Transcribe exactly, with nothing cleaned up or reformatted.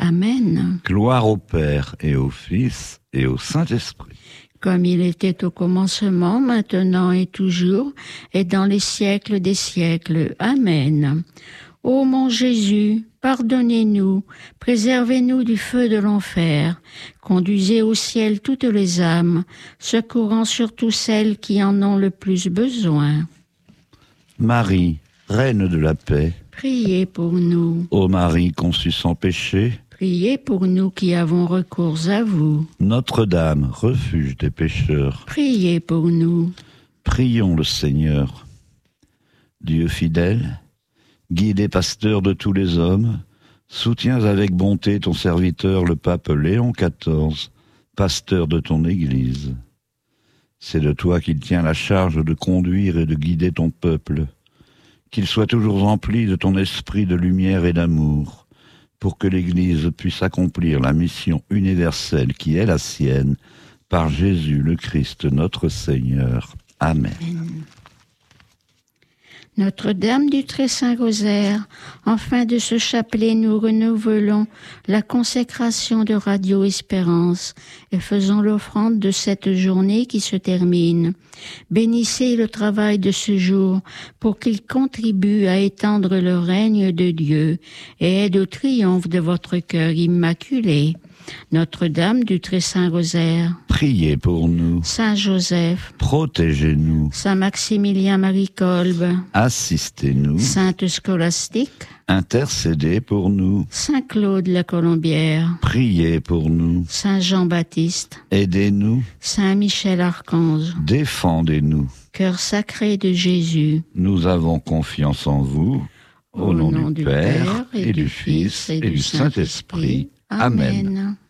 Amen. Gloire au Père et au Fils et au Saint-Esprit. Comme il était au commencement, maintenant et toujours, et dans les siècles des siècles. Amen. Ô mon Jésus, pardonnez-nous, préservez-nous du feu de l'enfer, conduisez au ciel toutes les âmes, secourant surtout celles qui en ont le plus besoin. Marie, Reine de la paix, Priez pour nous. ô Marie conçue sans péché, Priez pour nous qui avons recours à vous. Notre-Dame, refuge des pécheurs, Priez pour nous. prions le Seigneur. Dieu fidèle, guide et pasteur de tous les hommes, soutiens avec bonté ton serviteur le pape Léon quatorze, pasteur de ton Église. C'est de toi qu'il tient la charge de conduire et de guider ton peuple, qu'il soit toujours empli de ton esprit de lumière et d'amour, pour que l'Église puisse accomplir la mission universelle qui est la sienne, par Jésus le Christ notre Seigneur. Amen. Amen. Notre-Dame du Très Saint Rosaire, en fin de ce chapelet, nous renouvelons la consécration de Radio Espérance et faisons l'offrande de cette journée qui se termine. Bénissez le travail de ce jour pour qu'il contribue à étendre le règne de Dieu et aide au triomphe de votre cœur immaculé. Notre-Dame du Très Saint Rosaire, Priez pour nous, Saint Joseph, protégez-nous, Saint Maximilien Marie Kolbe, assistez-nous, Sainte Scolastique, intercédez pour nous, Saint Claude la Colombière, priez pour nous, Saint Jean-Baptiste, aidez-nous, Saint Michel Archange, défendez-nous. Cœur sacré de Jésus, Nous avons confiance en vous, au, nom, du Père, et du Fils, et du Saint-Esprit. Amen.